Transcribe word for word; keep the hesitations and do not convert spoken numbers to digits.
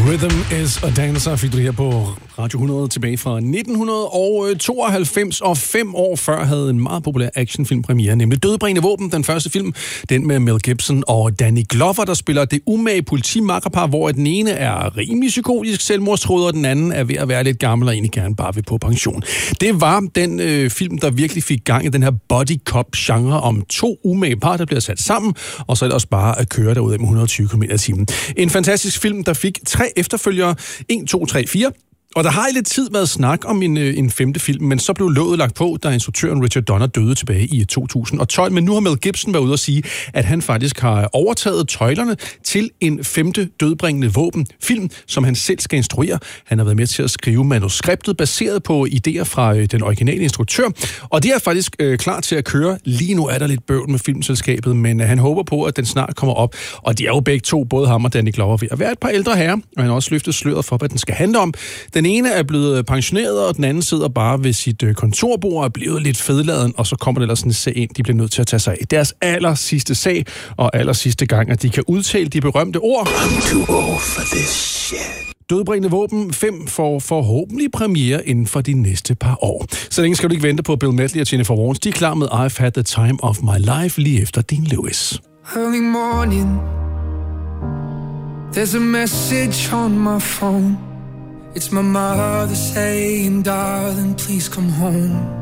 Rhythm is a Dancer fik du her på Radio hundrede tilbage fra nitten tooghalvfems, og fem år før havde en meget populær actionfilm premiere, nemlig Dødbringende Våben, den første film, den med Mel Gibson og Danny Glover, der spiller det umage politimakkerpar, hvor den ene er rimelig psykotisk selvmordstruet, og den anden er ved at være lidt gammel og egentlig gerne bare vil på pension. Det var den øh, film, der virkelig fik gang i den her body cop-genre om to umage par, der bliver sat sammen, og så ellers bare at køre derud med et hundrede og tyve kilometer i timen. En fantastisk film, der fik tre efterfølgere, en, to, tre, fire. Og der har i lidt tid været snak om en, en femte film, men så blev låget lagt på, da instruktøren Richard Donner døde tilbage i to tusind og tolv. Men nu har Mel Gibson været ude at sige, at han faktisk har overtaget tøjlerne til en femte Dødbringende Våben-film, som han selv skal instruere. Han har været med til at skrive manuskriptet, baseret på idéer fra øh, den originale instruktør. Og det er faktisk øh, klar til at køre. Lige nu er der lidt bøvl med filmselskabet, men øh, han håber på, at den snart kommer op. Og de er jo begge to, både ham og Danny Glover, ved at være et par ældre herrer, og han har også løftet sløret for, hvad den skal handle om. Den ene er blevet pensioneret, og den anden sidder bare ved sit kontorbord og er blevet lidt fedladen, og så kommer der ellers sådan en sag ind, de bliver nødt til at tage sig af. Deres aller sidste sag, og aller sidste gang, at de kan udtale de berømte ord. I'm too old for this shit. Dødbringende Våben fem får forhåbentlig premiere inden for de næste par år. Så længe skal du ikke vente på Bill Medley og Jennifer Warnes. De er klar med I've Had the Time of My Life lige efter Dean Lewis. Early morning, there's a message on my phone. It's my mother saying, darling, please come home.